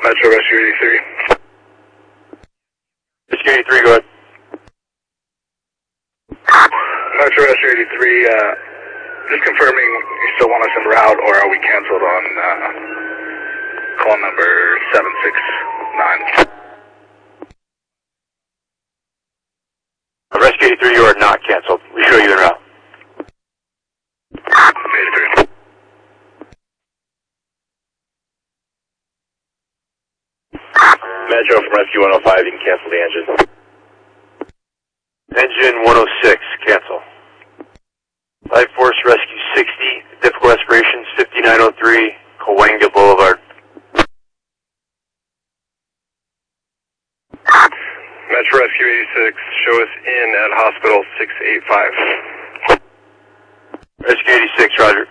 Metro Rescue 83. Rescue 83, go ahead. Metro Rescue 83, just confirming you still want us en route, or are we canceled on call number 769? Rescue 83, you are not canceled. We show you en route. 83. Metro from Rescue 105, you can cancel the engine. Engine 106, cancel. Life Force Rescue 60, difficult aspirations 5903, Cahuenga Boulevard. Metro Rescue 86, show us in at Hospital 685. Rescue 86, roger.